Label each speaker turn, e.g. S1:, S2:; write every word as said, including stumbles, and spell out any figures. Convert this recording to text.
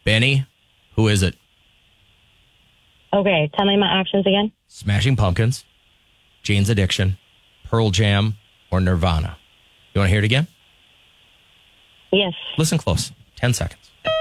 S1: Benny, who is it?
S2: Okay, tell me my options again.
S1: Smashing Pumpkins, Jane's Addiction, Pearl Jam, or Nirvana? You want to hear it again?
S2: Yes.
S1: Listen close. Ten seconds.